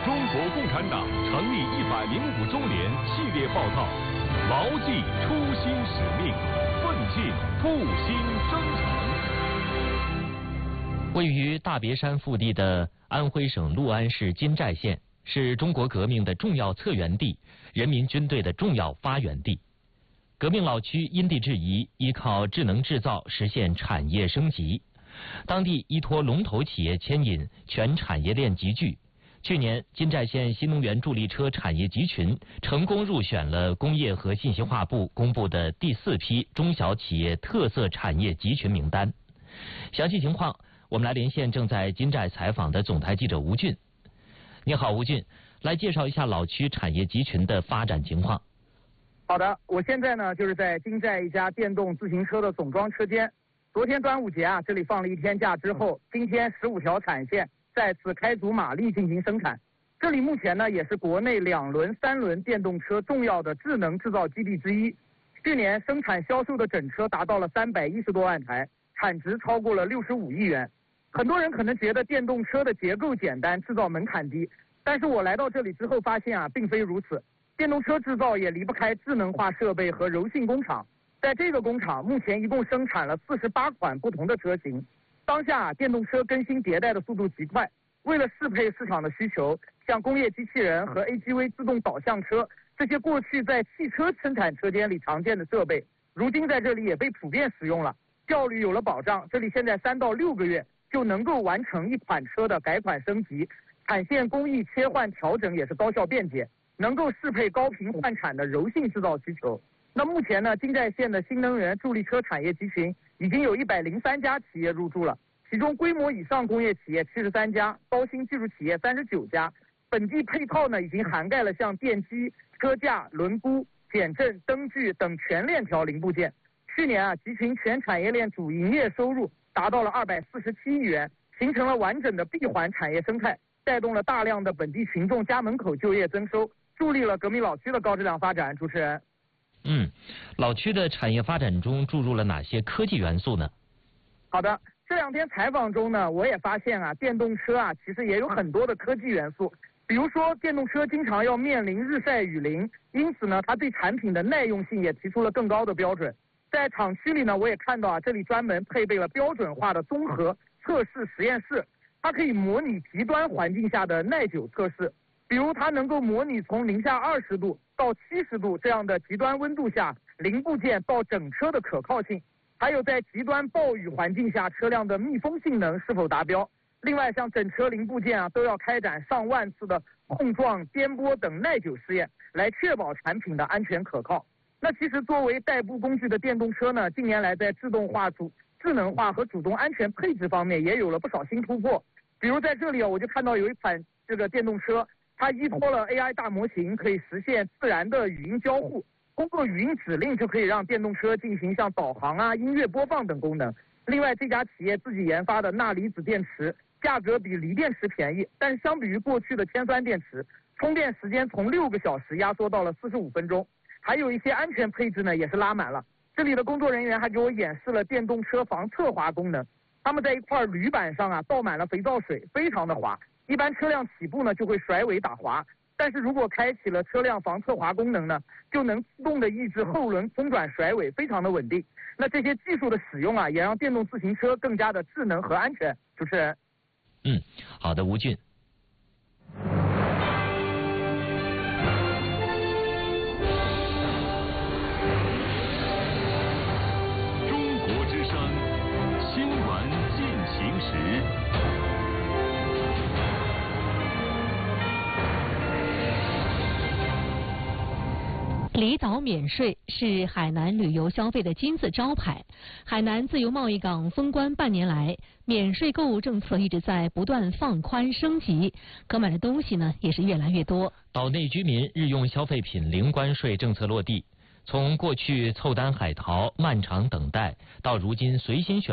中国共产党成立105周年系列报道，牢记初心使命，奋进复兴征程。 位于大别山腹地的安徽省六安市金寨县，是中国革命的重要策源地，人民军队的重要发源地。革命老区因地制宜，依靠智能制造实现产业升级。当地依托龙头企业牵引，全产业链集聚。去年，金寨县新能源助力车产业集群成功入选了工业和信息化部公布的第4批中小企业特色产业集群名单。详细情况，我们来连线正在金寨采访的总台记者吴俊。你好，吴俊，来介绍一下老区产业集群的发展情况。 好的，我现在呢就是在金寨一家电动自行车的总装车间。昨天端午节啊，这里放了1天假之后，今天15条产线再次开足马力进行生产。这里目前呢也是国内2轮、3轮电动车重要的智能制造基地之一。去年生产销售的整车达到了310多万台，产值超过了65亿元。很多人可能觉得电动车的结构简单，制造门槛低，但是我来到这里之后发现啊，并非如此。电动车制造也离不开智能化设备和柔性工厂。在这个工厂，目前一共生产了48款不同的车型。当下电动车更新迭代的速度极快，为了适配市场的需求，像工业机器人和 AGV 自动导向车这些过去在汽车生产车间里常见的设备，如今在这里也被普遍使用了，效率有了保障。这里现在3到6个月就能够完成一款车的改款升级，产线工艺切换调整也是高效便捷，能够适配高频换产的柔性制造需求。那目前呢，金寨县的新能源助力车产业集群已经有103家企业入驻了，其中规模以上工业企业73家，高新技术企业39家。本地配套呢已经涵盖了像电机、车架、轮毂、减震、灯具等全链条零部件。去年啊，集群全产业链主营业收入达到了247亿元，形成了完整的闭环产业生态，带动了大量的本地群众家门口就业增收，助力了革命老区的高质量发展。主持人。 老区的产业发展中注入了哪些科技元素呢？ 好的，这2天采访中呢，我也发现啊，电动车啊其实也有很多的科技元素。比如说，电动车经常要面临日晒雨淋，因此呢，它对产品的耐用性也提出了更高的标准。在厂区里呢，我也看到啊，这里专门配备了标准化的综合测试实验室，它可以模拟极端环境下的耐久测试。比如它能够模拟从零下20度到70度这样的极端温度下零部件到整车的可靠性，还有在极端暴雨环境下车辆的密封性能是否达标。另外像整车零部件啊都要开展上万次的碰撞、颠簸等耐久试验，来确保产品的安全可靠。那其实作为代步工具的电动车呢，近年来在自动化、智能化和主动安全配置方面也有了不少新突破。比如在这里我就看到有一款这个电动车，它依托了 AI 大模型，可以实现自然的语音交互，通过语音指令就可以让电动车进行像导航啊、音乐播放等功能。另外，这家企业自己研发的钠离子电池，价格比锂电池便宜，但是相比于过去的铅酸电池，充电时间从6个小时压缩到了45分钟。还有一些安全配置呢也是拉满了。这里的工作人员还给我演示了电动车防侧滑功能，他们在一块铝板上啊倒满了肥皂水，非常的滑。一般车辆起步呢就会甩尾打滑，但是如果开启了车辆防侧滑功能呢，就能自动的抑制后轮空转甩尾，非常的稳定。那这些技术的使用啊，也让电动自行车更加的智能和安全。主持人。 好的，吴俊。 中国之声，新闻进行时。 离岛免税是海南旅游消费的金字招牌。海南自由贸易港封关半年来，免税购物政策一直在不断放宽升级，可买的东西呢也是越来越多。 岛内居民日用消费品零关税政策落地，从过去凑单海淘、漫长等待，到如今随心选